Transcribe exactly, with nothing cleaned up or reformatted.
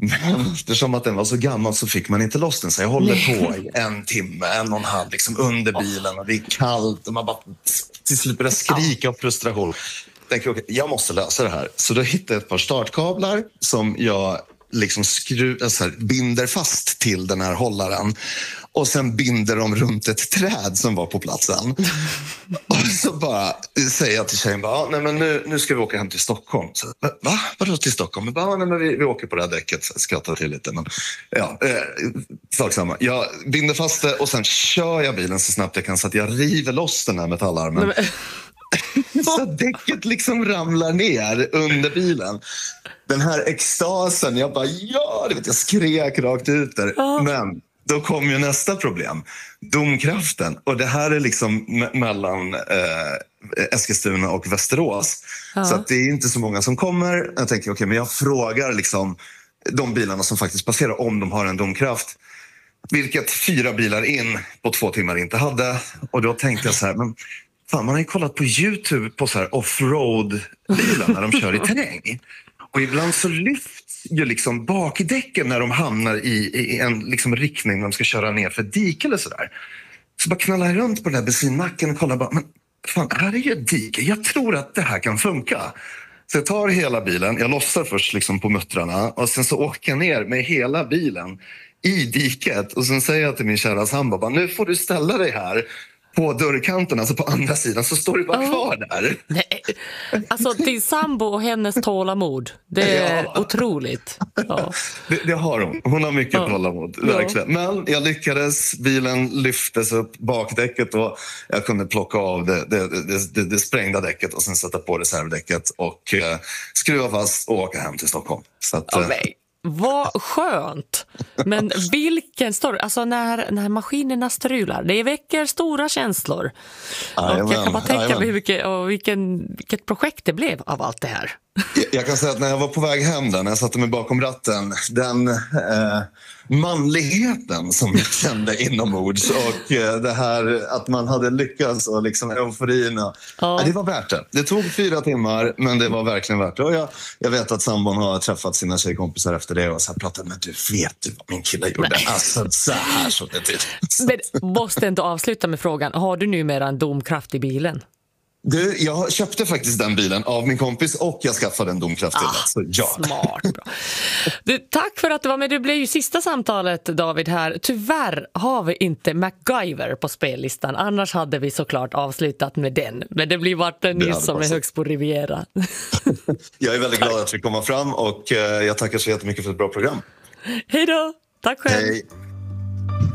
Men eftersom att den var så gammal så fick man inte loss den. Så jag håller på i en timme, en och en halv liksom under bilen. Och det är kallt och man bara till slut börjar skrika av frustration. Jag tänker, okay, jag måste lösa det här. Så då hittade jag ett par startkablar som jag liksom skru, så här, binder fast till den här hållaren. Och sen binder de runt ett träd som var på platsen. Och så bara säger jag till tjejen, bara, nej, men nu, nu ska vi åka hem till Stockholm. Så, va? Vadå till Stockholm? Jag bara, nej, men vi, vi åker på det här däcket. Så jag skrattar till lite. Men, ja, eh, sak samma. Jag binder fast det och sen kör jag bilen så snabbt jag kan så att jag river loss den här metallarmen. Nej, men... så däcket liksom ramlar ner under bilen. Den här extasen, jag bara, ja, det vet jag skrek rakt ut där. Oh. Men då kom ju nästa problem. Domkraften. Och det här är liksom me- mellan eh, Eskilstuna och Västerås. Ja. Så att det är inte så många som kommer. Jag tänker, okej, okay, men jag frågar liksom de bilarna som faktiskt passerar om de har en domkraft. Vilket fyra bilar in på två timmar inte hade. Och då tänkte jag så här, men fan, man har ju kollat på YouTube på så här offroad-bilar när de kör i terräng. Och ibland så lyfts ju liksom bakdäcken när de hamnar i, i en liksom riktning när de ska köra ner för dik eller sådär. Så bara knallar jag runt på den där bensinmacken och kollar bara, men fan, här är ju ett dike. Jag tror att det här kan funka. Så jag tar hela bilen, jag lossar först liksom på muttrarna och sen så åker jag ner med hela bilen i diket. Och sen säger jag till min kära sambo, bara, nu får du ställa dig här. På dörrkanten, alltså på andra sidan, så står det bara kvar där. Nej. Alltså din sambo och hennes tålamod, det är ja. otroligt. Ja. Det, det har hon. Hon har mycket ja. tålamod, verkligen. Ja. Men jag lyckades, bilen lyftes upp bakdäcket och jag kunde plocka av det, det, det, det, det sprängda däcket och sen sätta på reservdäcket och eh, skruva fast och åka hem till Stockholm. Så att, ja, nej. Vad skönt. Men vilken story. Alltså när, när maskinerna strular, det väcker stora känslor. Ajamän, och jag kan bara tänka ajamän. mig vilket, och vilken, vilket projekt det blev av allt det här. Jag, jag kan säga att när jag var på väg hem där, när jag satte mig bakom ratten, den eh, manligheten som jag kände inombords och eh, det här att man hade lyckats och liksom euforin. Och, ja. eh, det var värt det. Det tog fyra timmar, men det var verkligen värt det. Och jag, jag vet att sambon har träffat sina tjejkompisar efter det och så här pratat, men du vet du vad min kille gjorde? Nej. Alltså så här så det till. Men måste ändå avsluta med frågan, har du numera en domkraft i bilen? Du, jag köpte faktiskt den bilen av min kompis och jag skaffade en domkraft till ah, den. Så ja. Smart, bra. Du, tack för att du var med. Det blev ju sista samtalet, David, här. Tyvärr har vi inte MacGyver på spellistan. Annars hade vi såklart avslutat med den. Men det blir vart en nyss som är högst på Riviera. Jag är väldigt glad att vi kommer fram och jag tackar så jättemycket för ett bra program. Hej då! Tack själv! Hej.